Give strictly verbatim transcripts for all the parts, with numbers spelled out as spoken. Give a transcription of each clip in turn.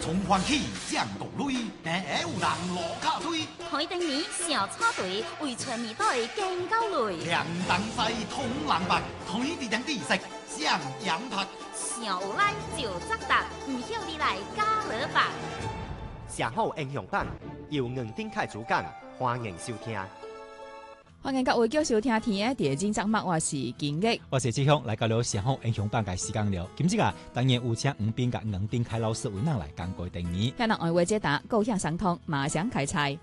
從歡喜將道淚，下有人落卡堆。 開定年小插隊，為全面隊更高累。 兩等西通冷白，推地兩地食上羊拍。 小來就則達，唔曉你來加勒白。 上好英雄版由吳丁凱主講，歡迎收聽。 歡迎各位繼續收聽《天嘅地精則脈》，我是金玉， 我是志雄，來到了上好英雄版嘅時間了。今日啊，當然有請吳斌甲吳丁凱老師為咱來講過定義。 向人愛話解答，高興相通，馬上開菜。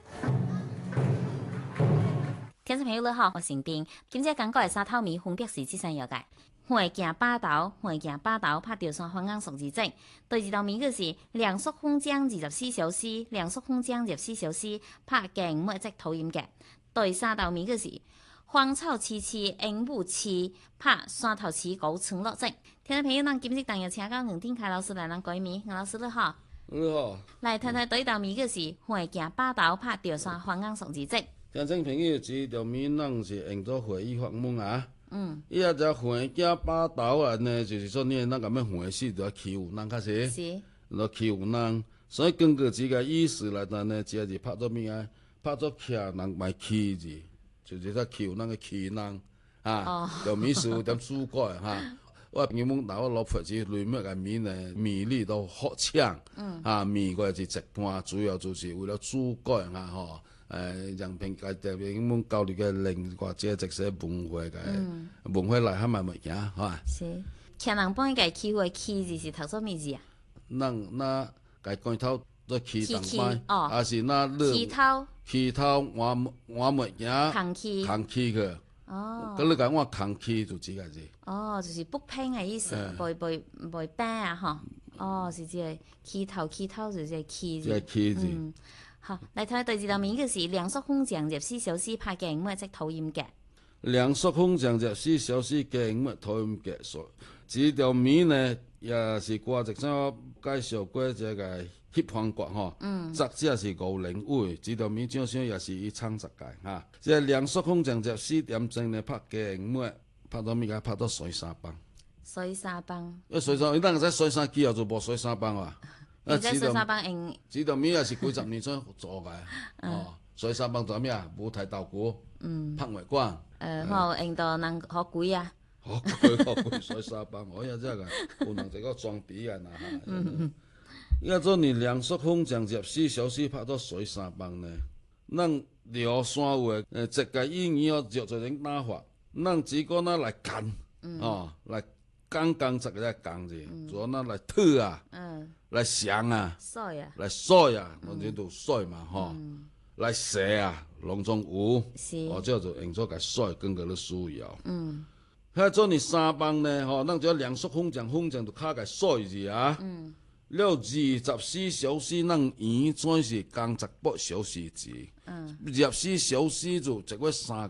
聽眾朋友你好，我是丁。今日講過嘅沙頭米分別是這三樣嘅。會行把刀，會行把刀，拍掉山反硬熟字證。第二道米嘅是兩束空漿二十四小時，兩束空漿二十四小時，拍勁每隻討厭嘅。第三道米嘅是荒草萋萋，鸚鵡翅，拍山頭刺高村落跡。聽眾朋友，咱今日當日請到吳丁凱老師來咱改米，吳老師你好。 你好。來睇睇第一道米嘅是會行把刀，拍掉山反硬熟字證。 聽眾朋友，這道米咱是用做會議發問啊。 嗯， 伊啊只會行把刀啊呢，就是說你咱咁樣會死就要欺負人，確實。 是。要欺負人，所以根據這個意思來講呢，這是拍做咩啊？拍做徛人賣欺字，就是說欺負人嘅欺人啊。道米是有點主改哈。我原本打我老婆子裡面嘅米呢，米粒都好搶。嗯。啊，米個是一半，主要就是為了主改哈吼。誒，人平界特別咁教育嘅另或者直寫文化嘅文化內涵咪物件，係嘛？ 是，徛人幫伊個欺負嘅欺字是讀做咩字啊？ 人那個關頭做欺同擺， 哦， 還是那欺頭？ 欺頭換換物件？ 扛欺？ 扛欺去。哦。咁你講我扛欺就幾個字？哦， 就是不拼嘅意思，背背背板啊，嗬。哦，是即個欺頭，欺頭就即個欺字。 即係欺字。 好，嚟睇第二道米嘅是兩束空漿入四小時拍鏡，乜即討厭嘅？ 兩束空漿入四小時鏡，乜討厭嘅？所以這道米呢，也是掛直上介紹過這個翕方角嗬。嗯。作者是吳玲偉，這道米照相也是以創作嘅嚇。這兩束空漿入四點鐘呢拍鏡，乜拍到咩嘅？拍到水沙棒。 水沙棒。 因水沙，你當個水沙機後就冇水沙棒哇。 而且水沙棒用， 這道米也是幾十年前做嘅。哦，水沙棒做咩啊？舞台道具，嗯，拍外觀。誒， 好用到人好貴啊！ 好貴好貴，水沙棒，我也真係有能這個裝備啊！嗱，嗯，依家做你兩束空漿入四小時拍到水沙棒呢？咱聊山話誒，這個意義哦，就做種打法，咱只個那來幹，哦，來剛剛這個在講字，做那來推啊。嗯。來想啊， 衰啊， 來衰啊，我哋都衰嘛，嗬、嗯。來寫啊，隆中有，我叫做用做個衰，更加的需要。嗯。喺做你三幫呢，嗬，咱就兩束空漿，空漿就卡個衰字啊。嗯。了二十四小時，咱演轉是工作八小時字。嗯。二十四小時就一個三。